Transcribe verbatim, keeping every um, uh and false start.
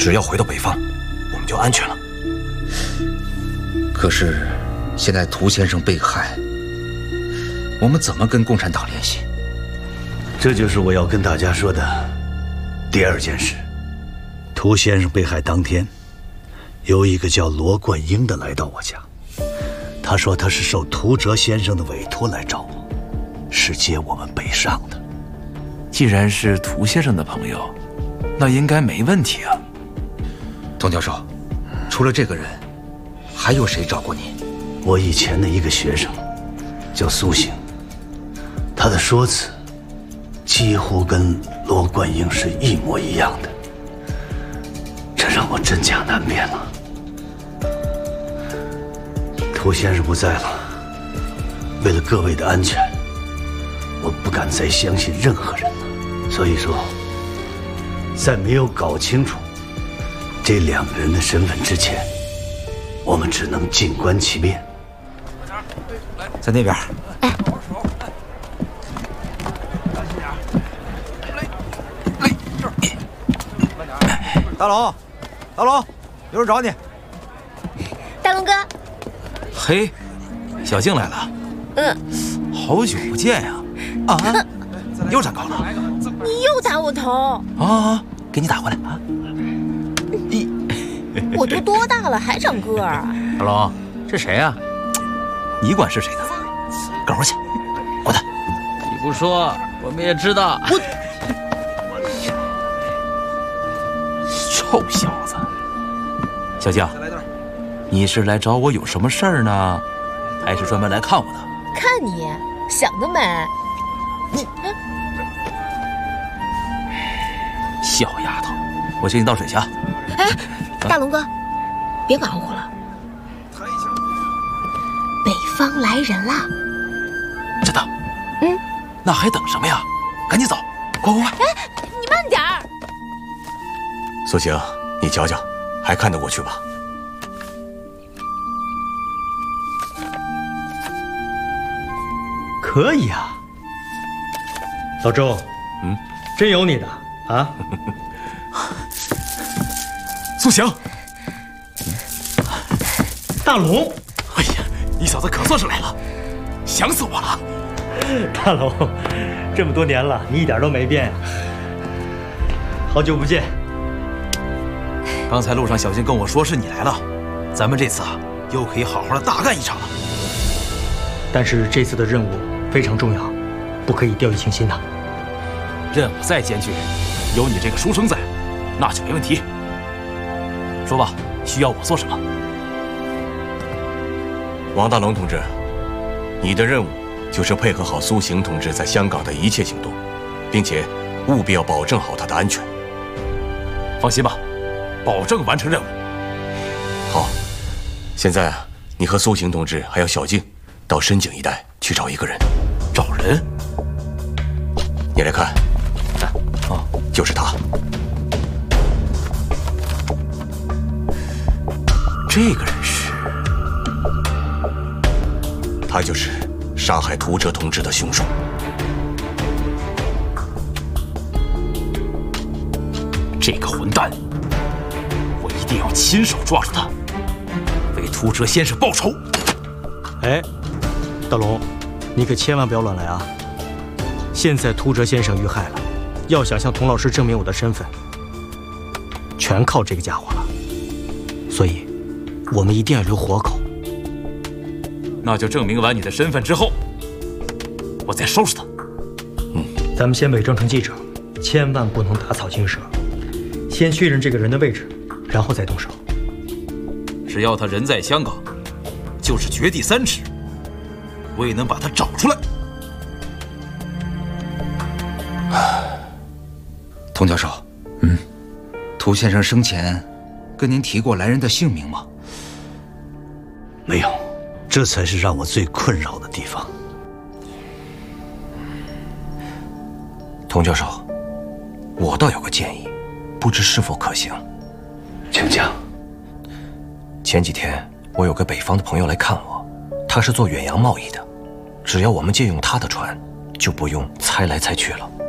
只要回到北方，我们就安全了。 可是，现在涂先生被害，我们怎么跟共产党联系？ 这就是我要跟大家说的第二件事。涂先生被害当天，有一个叫罗冠英的来到我家，他说他是受涂哲先生的委托来找我，是接我们北上的。 既然是涂先生的朋友，那应该没问题啊。 童教授，除了这个人，还有谁找过你？ 我以前的一个学生，叫苏醒，他的说辞几乎跟罗冠英是一模一样的，这让我真假难辨了。涂先生不在了，为了各位的安全，我不敢再相信任何人了。所以说，在没有搞清楚这两个人的身份之前，我们只能静观其变。 在那边。 哎， 大龙，大龙，有人找你。 大龙哥。 嘿，小静来了。 嗯。 好久不见呀！啊，又长高了。 你又打我头。 啊，给你打回来啊。 我都多大了还长个儿啊？ 大龙，这谁呀？ 你管是谁呢？干活去，滚蛋！ 你不说，我们也知道。 我，臭小子！小静，你是来找我有什么事儿呢，还是专门来看我的？ 看你想得美！ 你，小丫头，我请你倒水去啊。 哎，大龙哥，别忙活了。北方来人啦！ 真的？ 嗯。 那还等什么呀？赶紧走！快快快！ 哎，你慢点儿。 苏晴，你瞧瞧，还看得过去吧？ 可以啊。老周， 嗯， 真有你的啊！ 苏晴， 大龙， 哎呀，你小子可算是来了，想死我了！ 大龙，这么多年了，你一点都没变呀、啊！好久不见。 刚才路上小静跟我说是你来了，咱们这次啊，又可以好好的大干一场了。 但是这次的任务非常重要，不可以掉以轻心呐。 任务再艰巨，有你这个书生在，那就没问题。说吧，需要我做什么？ 王大龙同志，你的任务就是配合好苏醒同志在香港的一切行动，并且务必要保证好他的安全。 放心吧，保证完成任务。 好，现在啊，你和苏醒同志还有小静到深井一带去找一个人。 找人？ 你来看， 啊， 就是他。 这个人是？ 他就是杀害涂哲同志的凶手。 这个混蛋，我一定要亲手抓住他，为涂哲先生报仇。 哎，大龙，你可千万不要乱来啊！现在涂哲先生遇害了，要想向童老师证明我的身份，全靠这个家伙了。所以，我们一定要留活口。 那就证明完你的身份之后，我再收拾他。 嗯，咱们先伪装成记者，千万不能打草惊蛇。先确认这个人的位置，然后再动手。 只要他人在香港，就是掘地三尺，我也能把他找出来。 童教授，嗯，涂先生生前跟您提过来人的姓名吗？ 没有，这才是让我最困扰的地方。 童教授，我倒有个建议，不知是否可行？ 请讲。 前几天我有个北方的朋友来看我，他是做远洋贸易的，只要我们借用他的船，就不用猜来猜去了。